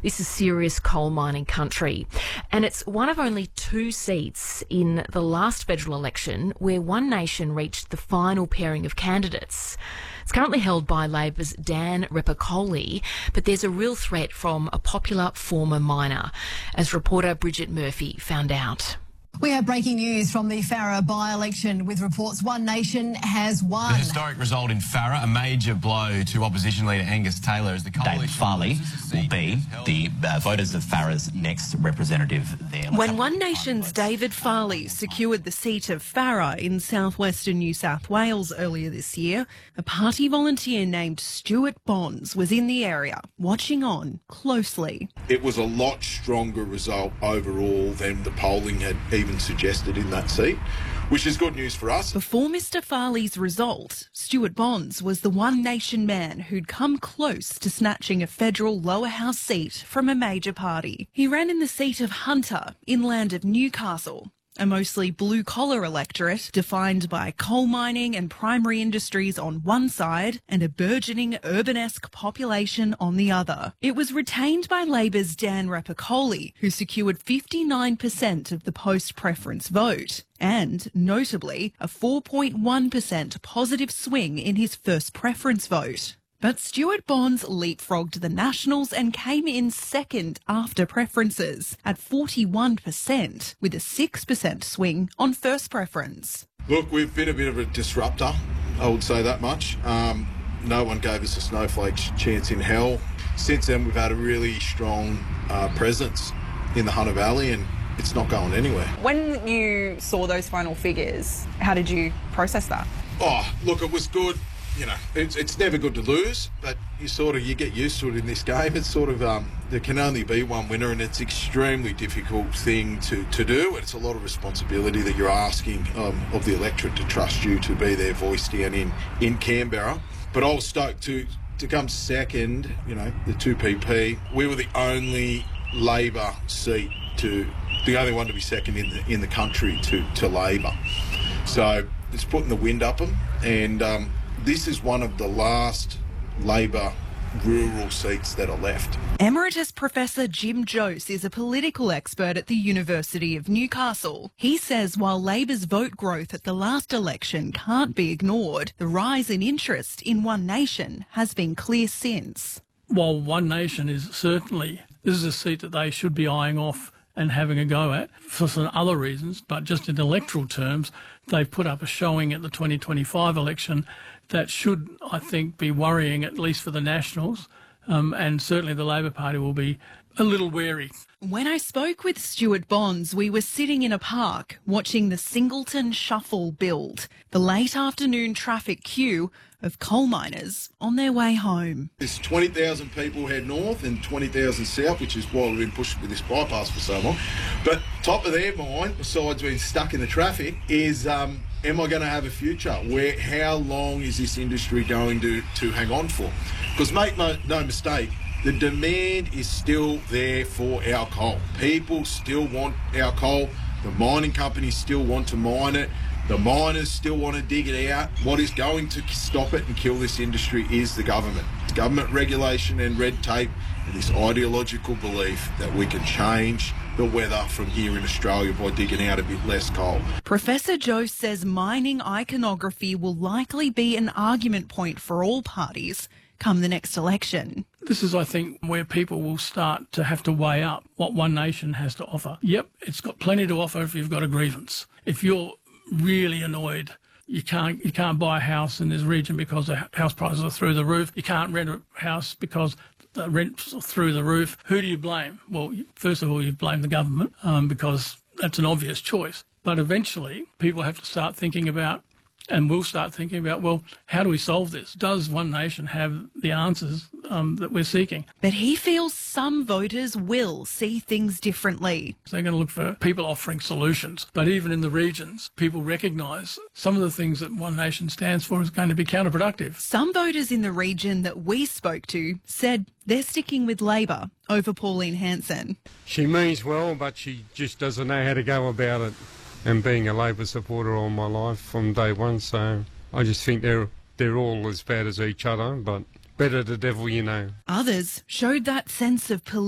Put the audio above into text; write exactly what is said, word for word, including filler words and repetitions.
This is serious coal mining country. And it's one of only two seats in the last federal election where One Nation reached the final pairing of candidates. It's currently held by Labor's Dan Repicoli, but there's a real threat from a popular former miner, as reporter Bridget Murphy found out. We have breaking news from the Farrer by-election with reports One Nation has won. The historic result in Farrer, a major blow to opposition leader Angus Taylor as the coalition... David Farley will be the uh, voters of Farrer's next representative there. When One Nation's David Farley secured the seat of Farrer in southwestern New South Wales earlier this year, a party volunteer named Stuart Bonds was in the area, watching on closely. It was a lot stronger result overall than the polling had even suggested in that seat, which is good news for us. Before Mr Farley's result, Stuart Bonds was the One Nation man who'd come close to snatching a federal lower house seat from a major party. He ran in the seat of Hunter, inland of Newcastle, a mostly blue-collar electorate defined by coal mining and primary industries on one side and a burgeoning urban-esque population on the other. It was retained by Labor's Dan Repicoli, who secured fifty-nine percent of the post-preference vote and, notably, a four point one percent positive swing in his first preference vote. But Stuart Bonds leapfrogged the Nationals and came in second after preferences at forty-one percent, with a six percent swing on first preference. Look, we've been a bit of a disruptor, I would say that much. Um, no one gave us a snowflake's chance in hell. Since then, we've had a really strong uh, presence in the Hunter Valley, and it's not going anywhere. When you saw those final figures, how did you process that? Oh, look, it was good. You know, it's, it's never good to lose, but you sort of, you get used to it in this game. It's sort of, um, there can only be one winner, and it's an extremely difficult thing to, to do, and it's a lot of responsibility that you're asking um, of the electorate to trust you to be their voice down in, in Canberra. But I was stoked to, to come second, you know, the two P P. We were the only Labor seat to, the only one to be second in the, in the country to, to Labor. So it's putting the wind up them, and um, this is one of the last Labor rural seats that are left. Emeritus Professor Jim Jose is a political expert at the University of Newcastle. He says while Labor's vote growth at the last election can't be ignored, the rise in interest in One Nation has been clear since. While One Nation is certainly, this is a seat that they should be eyeing off and having a go at for some other reasons, but just in electoral terms, they've put up a showing at the twenty twenty-five election that should, I think, be worrying, at least for the Nationals, um, and certainly the Labor Party will be a little wary. When I spoke with Stuart Bonds, we were sitting in a park watching the Singleton Shuffle build, the late afternoon traffic queue of coal miners on their way home. There's twenty thousand people head north and twenty thousand south, which is why we've been pushing with this bypass for so long. But top of their mind, besides being stuck in the traffic, is um, am I going to have a future? Where, how long is this industry going to, to hang on for? Because make no, no mistake, the demand is still there for our coal. People still want our coal. The mining companies still want to mine it. The miners still want to dig it out. What is going to stop it and kill this industry is the government. It's government regulation and red tape and this ideological belief that we can change the weather from here in Australia by digging out a bit less coal. Professor Jose says mining iconography will likely be an argument point for all parties come the next election. This is, I think, where people will start to have to weigh up what One Nation has to offer. Yep, it's got plenty to offer if you've got a grievance. If you're really annoyed, you can't you can't buy a house in this region because the house prices are through the roof. You can't rent a house because the rent's are through the roof. Who do you blame? Well, first of all, you blame the government um, because that's an obvious choice. But eventually, people have to start thinking about, and we'll start thinking about, well, how do we solve this? Does One Nation have the answers um, that we're seeking? But he feels some voters will see things differently. They're going to look for people offering solutions. But even in the regions, people recognise some of the things that One Nation stands for is going to be counterproductive. Some voters in the region that we spoke to said they're sticking with Labor over Pauline Hanson. She means well, but she just doesn't know how to go about it. And being a Labor supporter all my life from day one, so I just think they're they're all as bad as each other, but better the devil you know. Others showed that sense of political